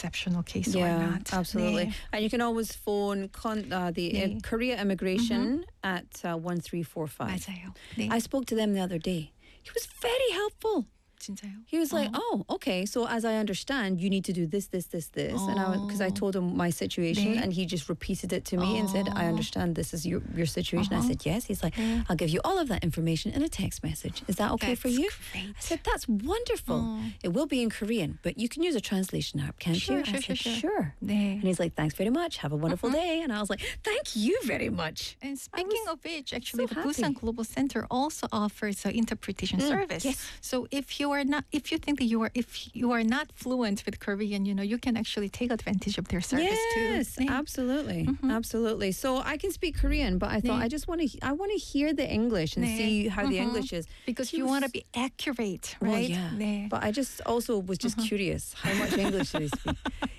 exceptional case or Yeah, not. absolutely. 네. And you can always phone the 네. Korea Immigration at 1345. 맞아요. 네. I spoke to them the other day. He was very helpful. 진짜요? He was like, oh, okay. So as I understand, you need to do this. And because I told him my situation, 네. and he just repeated it to me and said, I understand this is your situation. I said, yes. He's like, I'll give you all of that information in a text message. Is that okay for you? Great. I said, that's wonderful. It will be in Korean, but you can use a translation app, can't you? I said, sure. 네. And he's like, thanks very much. Have a wonderful day. And I was like, thank you very much. And speaking of which, actually, so the happy. Busan Global Center also offers an interpretation service. yes. So if you think that if you are not fluent with Korean, you can actually take advantage of their service Yes, too. 네. absolutely. So I can speak Korean, but I thought 네. I want to hear the English and 네. see how the English is. Because you want to be accurate, Well, right? yeah. 네. But I just also was just curious how much English did he speak.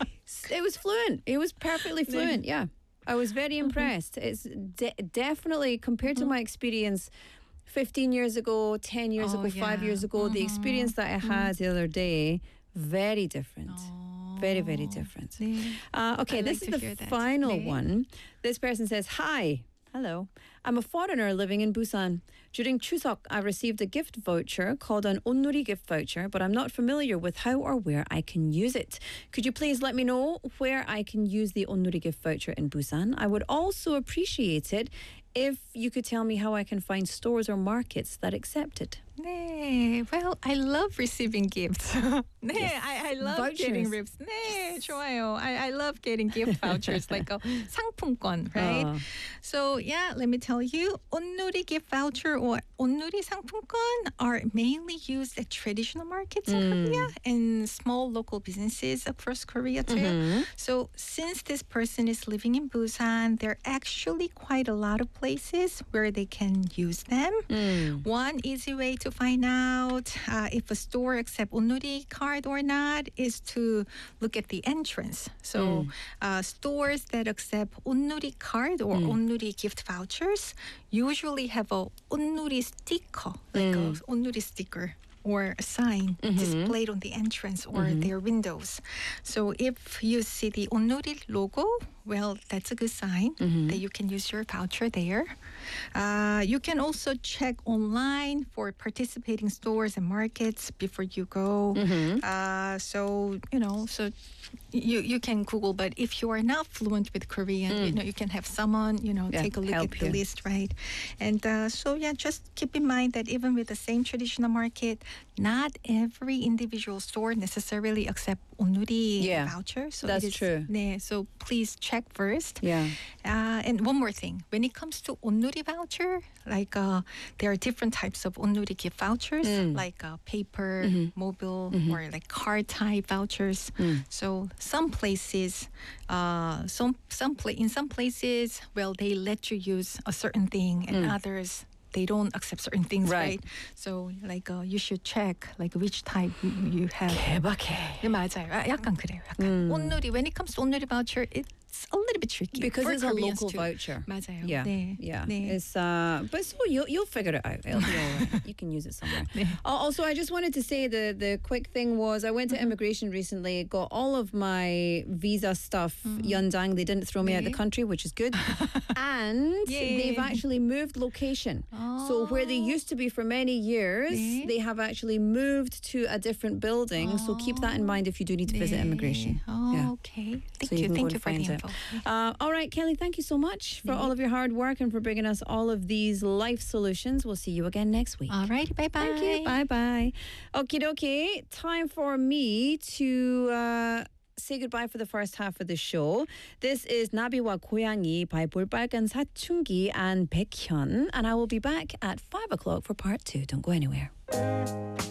It was fluent. It was perfectly fluent. Yeah, I was very impressed. It's definitely compared to my experience 15 years ago, 10 years ago, 5 years ago, the experience that I had the other day, very different. Very, very different. 네. Okay, I'd this like is to the hear that. final 네. one. This person says, hi. Hello. I'm a foreigner living in Busan. During Chuseok, I received a gift voucher called an Onnuri gift voucher, but I'm not familiar with how or where I can use it. Could you please let me know where I can use the Onnuri gift voucher in Busan? I would also appreciate it if you could tell me how I can find stores or markets that accept it. 네. Well, I love receiving gifts. 네. Yes. I love Vouchers. getting gifts. 네. 좋아요. I love getting gift vouchers like a 상품권, right? So yeah, let me tell you, onnuri gift voucher or onnuri 상품권 are mainly used at traditional markets in Korea and small local businesses across Korea too. So since this person is living in Busan, there are actually quite a lot of places where they can use them. One easy way to find out if a store accepts onnuri card or not is to look at the entrance. So stores that accept onnuri card or onnuri gift vouchers usually have a onnuri sticker, like a onnuri sticker or a sign displayed on the entrance or their windows. So if you see the onnuri logo, well, that's a good sign that you can use your voucher there. You can also check online for participating stores and markets before you go. So you can Google, but if you are not fluent with Korean, you can have someone, take a look at the list, right? And just keep in mind that even with the same traditional market, not every individual store necessarily accept onnuri voucher. So that's true. 네, so please check first. Yeah. And one more thing, when it comes to onnuri voucher, like there are different types of onnuri gift vouchers, like paper, mobile, or like card type vouchers. So some places, in some places, well, they let you use a certain thing, and others they don't accept certain things, right? So like you should check like which type you have. 개박해. 네, 맞아요. 약간 그래요. 약간 onnuri. When it comes to onnuri voucher, it's a little bit tricky because it's Koreans a local too. voucher. 맞아요. Yeah, 네. yeah. 네. It's but so you'll figure it out. It'll be all right. You can use it somewhere. 네. Also, I just wanted to say the quick thing was I went to immigration recently, got all of my visa stuff 연장. They didn't throw me out of the country, which is good. And they've actually moved location. So where they used to be for many years, they have actually moved to a different building. So keep that in mind if you do need to visit immigration. Okay. Thank So you. can Thank go you for and the find info. All right, Kelly, thank you so much for all of your hard work and for bringing us all of these life solutions. We'll see you again next week. All right. Bye-bye. Thank you. Bye-bye. Okie dokie. Time for me to say goodbye for the first half of the show. This is 나비와 고양이 by 볼빨간 사춘기 and 백현. And I will be back at 5 o'clock for part 2. Don't go anywhere.